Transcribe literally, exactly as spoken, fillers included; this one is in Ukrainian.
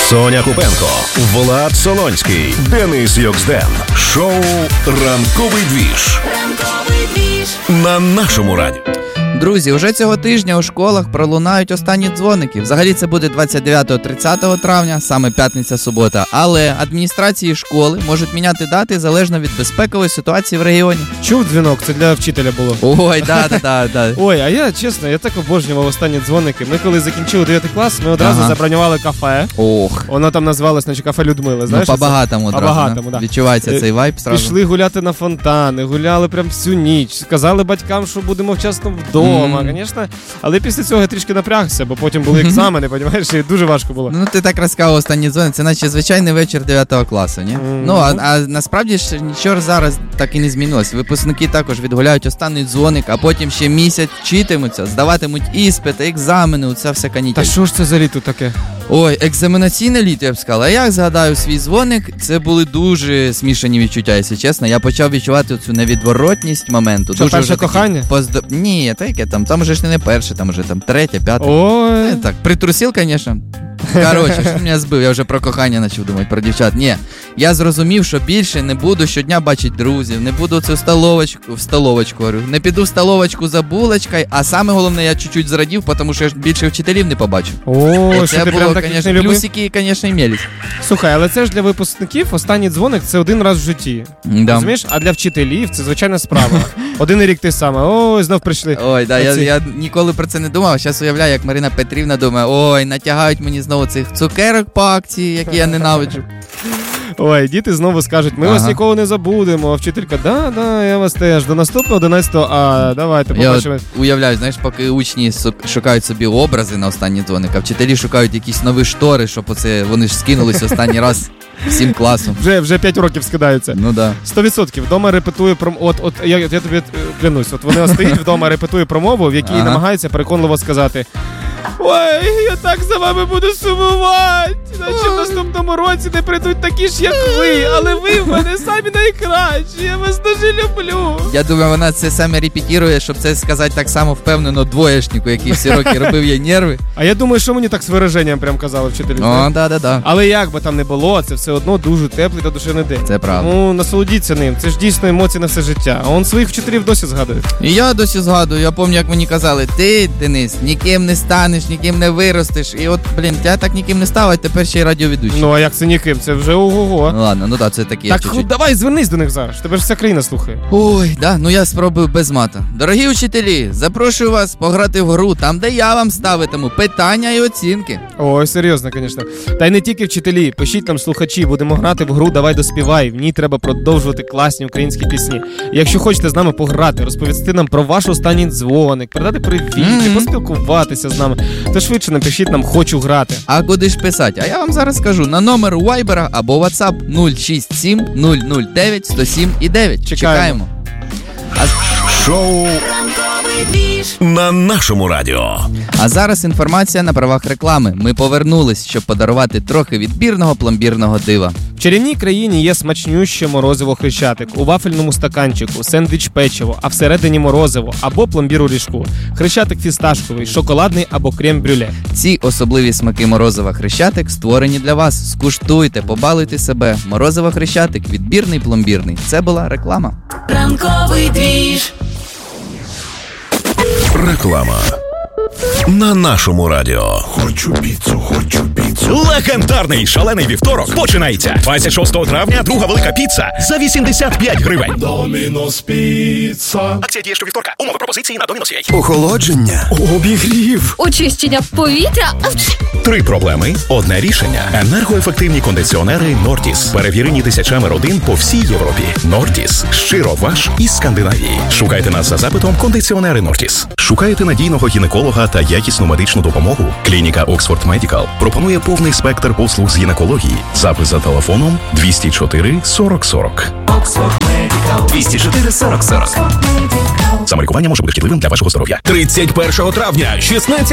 Соня Купенко, Влад Солонський, Денис Йоксден. Шоу «Ранковий двіж». Ранковий двіж. На нашому радіо. Друзі, уже цього тижня у школах пролунають останні дзвоники. Взагалі це буде двадцять дев'ятого - тридцятого травня, саме п'ятниця-субота. Але адміністрації школи можуть міняти дати залежно від безпекової ситуації в регіоні. Чув дзвінок? Це для вчителя було. Ой, да-да-да. Ой, а я, чесно, я так обожнював останні дзвоники. Ми коли закінчили дев'ятий клас, ми одразу ага. забронювали кафе. Ох. Воно там називалось, наче кафе Людмила, знаєш? Ну, по-багатому одразу. По-багатому, да. Відчувається е, цей вайб сразу. Пішли гуляти на фонтани, гуляли прям всю ніч. Сказали батькам, що будемо вчасно вдома, звісно. Mm. Але після цього я трішки напрягся, бо потім були екзамени, розумієш, і дуже важко було. Ну, ти так розказав останні дзвони, це наче звичайний вечір дев'ятого класу, ні? Mm. Ну, а, а насправді ж нічого зараз так і не змінилось. Випускники також відгуляють останній дзвоник, а потім ще місяць вчитимуться, здаватимуть іспити, екзамени, оця вся канітель. Та що ж це за літо таке? Ой, екзаменаційне літо, я б сказала. А як згадаю свій дзвоник, це були дуже смішані відчуття, якщо чесно. Я почав відчувати цю невідворотність моменту. Що, дуже перше кохання? Поздо... Ні, та яке там, там вже ж не перше, там вже там третє, п'яте. Ой. Не, так, притрусив, звісно. Коротше, що мене збив, я вже про кохання почав думати, про дівчат. Ні, я зрозумів, що більше не буду щодня бачити друзів, не буду цю столовочку, в столовочку, говорю, не піду в столовочку за булочкою, а саме головне, я чуть-чуть зрадів, тому що я більше вчителів не побачив. О, це було, звісно, плюсики, звісно, імелись. Слухай, але це ж для випускників останній дзвоник це один раз в житті. Да. Розумієш? А для вчителів це звичайна справа. Один рік ти саме, ой, знов прийшли. Ой, да, я, я ніколи про це не думав, а зараз уявляю, як Марина Петрівна думає, ой, натягають мені знову цих цукерок по акції, які я ненавиджу. Ой, діти знову скажуть, ми ага. вас ніколи не забудемо. А вчителька, да, да, я вас теж. До наступного одинадцятого А, давайте побачимо. Я уявляю, знаєш, поки учні шукають собі образи на останній дзвоник, а вчителі шукають якісь нові штори, щоб оце, вони ж скинулись останній раз всім класом. Вже, вже п'ять років скидаються. Ну да. Сто відсотків. Вдома репетує про... От, от, я, я тобі клянусь, от вони стоїть вдома, репетує промову, в якій ага. намагається переконливо сказати: ой, я так за вами буду сумувати, наче в наступному році не прийдуть такі ж, як ви, але ви в мене самі найкращі, я вас дуже люблю. Я думаю, вона це саме репетирує, щоб це сказати так само впевнено двоєшнику, який всі роки робив їй нерви. А я думаю, що мені так з вираженням прям казали вчителі. О, да-да-да. Але як би там не було, це все одно дуже теплий та душевний день. Це правда. Ну, насолодіться ним, це ж дійсно емоції на все життя. А он своїх вчителів досі згадує. І я досі згадую, я пам'ятаю, як мені казали, ти, Денис, ніким не станеш, ніким не виростеш. І от, блін, я так ніким не став, а тепер ще й радіоведучий. Ну, а як це ніким? Це вже ого-го. Ну ладно, ну так, це таке. Так, чуть-чуть. давай звернись до них зараз, тебе ж вся країна слухає. Ой, да, ну я спробую без мата. Дорогі вчителі, запрошую вас пограти в гру, там, де я вам ставитиму питання і оцінки. Ой, серйозно, звісно. Та й не тільки вчителі, пишіть нам слухачі, будемо грати в гру «Давай доспівай», в ній треба продовжувати класні українські пісні. І якщо хочете з нами пограти, розповісти нам про ваш останній дзвоник, передати привіт, mm-hmm. поспілкуватися з нами, то швидше напишіть нам «Хочу грати». А куди ж писати? А я вам зараз скажу, на номер Вайбера або WhatsApp нуль шість сім нуль нуль дев'ять сто сім і дев'ять. Чекаємо. А... Шоу на нашому радіо. А зараз інформація на правах реклами. Ми повернулись, щоб подарувати трохи відбірного пломбірного дива. В чарівній країні є смачнюще морозиво Хрещатик у вафельному стаканчику, сендвіч печиво, а всередині морозиво або пломбір у ріжку. Хрещатик фісташковий, шоколадний або крем-брюле. Ці особливі смаки морозива Хрещатик створені для вас. Скуштуйте, побалуйте себе. Морозиво Хрещатик, відбірний пломбірний. Це була реклама. Ранковий двіж. Реклама на нашому радіо. Хочу піцу, хочу піцу. Легендарний шалений вівторок починається. двадцять шостого травня друга велика піца за вісімдесят п'ять гривень. Домінос піца. Акція діє щовівторка. Умови пропозиції на Домінос точка ю а. Охолодження. Обігрів. Очищення повітря. Три проблеми, одне рішення. Енергоефективні кондиціонери Нортіс. Перевірені тисячами родин по всій Європі. Нортіс. Щиро ваш із Скандинавії. Шукайте нас за запитом кондиціонери Нортіс. Шукаєте надійного гінеколога та якісну медичну допомогу? Клініка Oxford Medical пропонує повний спектр послуг з гінекології. Запис за телефоном двісті чотири сорок сорок. Oxford Medical. двісті чотири сорок сорок. Самолікування може бути шкідливим для вашого здоров'я. тридцять першого травня, шістнадцять